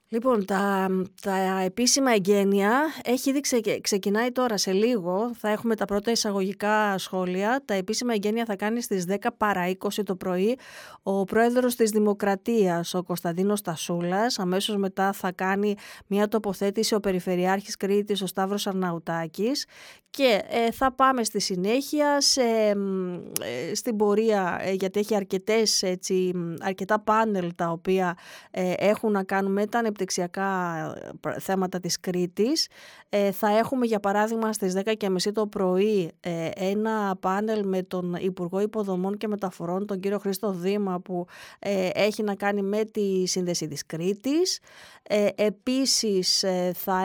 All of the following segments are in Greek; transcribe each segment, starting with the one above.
Λοιπόν, τα επίσημα εγγένεια έχει ήδη ξεκινάει τώρα σε λίγο. Θα έχουμε τα πρώτα εισαγωγικά σχόλια. Τα επίσημα εγγένεια θα κάνει στις 10 παρά 20 το πρωί ο πρόεδρος της Δημοκρατίας, ο Κωνσταντίνος Τασούλας. Αμέσως μετά θα κάνει μια τοποθέτηση ο Περιφερειάρχης Κρήτης, ο Σταύρος Αρναουτάκης. Και θα πάμε στη συνέχεια στην πορεία, γιατί έχει αρκετά πάνελ τα οποία έχουν να κάνουν με τα ανεπτυξιακά θέματα της Κρήτης. Θα έχουμε για παράδειγμα στις 10:30 το πρωί ένα πάνελ με τον Υπουργό Υποδομών και Μεταφορών, τον κύριο Χρήστο Δήμα, που έχει να κάνει με τη σύνδεση της Κρήτης. Επίσης θα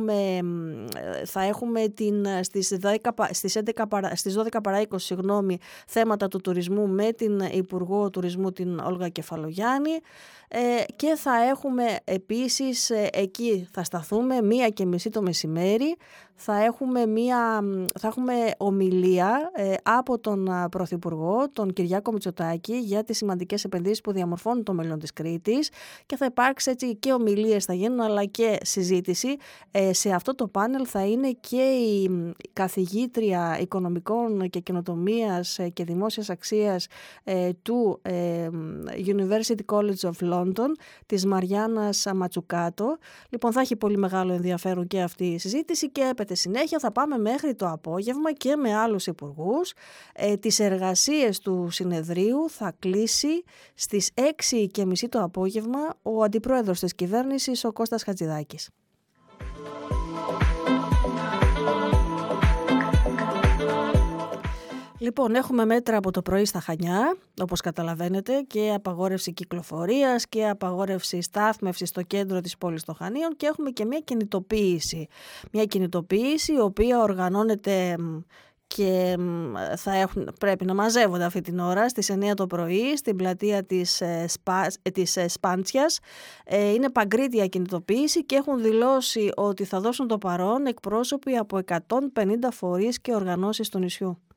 έχουμε στις 12 παρά 20 θέματα του τουρισμού με την Υπουργό Τουρισμού, την Όλγα Κεφαλογιάννη. Και θα έχουμε επίσης, εκεί θα σταθούμε 1:30 το μεσημέρι, θα έχουμε ομιλία από τον Πρωθυπουργό, τον Κυριάκο Μητσοτάκη, για τις σημαντικές επενδύσεις που διαμορφώνουν το μέλλον της Κρήτης, και θα υπάρξει έτσι και ομιλίες θα γίνουν αλλά και συζήτηση. Σε αυτό το πάνελ θα είναι και η καθηγήτρια Οικονομικών και Καινοτομίας και Δημόσιας Αξίας του University College of London, της Μαριάννας Ματσουκάτο. Λοιπόν, θα έχει πολύ μεγάλο ενδιαφέρον και αυτή η συζήτηση, και έπεται συνέχεια θα πάμε μέχρι το απόγευμα και με άλλους υπουργούς. Τις εργασίες του συνεδρίου θα κλείσει στις 6:30 το απόγευμα ο αντιπρόεδρος της κυβέρνησης, ο Κώστας Χατζηδάκης. Λοιπόν, έχουμε μέτρα από το πρωί στα Χανιά, όπως καταλαβαίνετε, και απαγόρευση κυκλοφορίας και απαγόρευση στάθμευσης στο κέντρο της πόλης των Χανίων, και έχουμε και μια κινητοποίηση. Μια κινητοποίηση η οποία οργανώνεται και πρέπει να μαζεύονται αυτή την ώρα στις 9 το πρωί στην πλατεία της Σπάντσιας. Είναι παγκρίτια κινητοποίηση και έχουν δηλώσει ότι θα δώσουν το παρόν εκπρόσωποι από 150 φορείς και οργανώσεις του νησιού.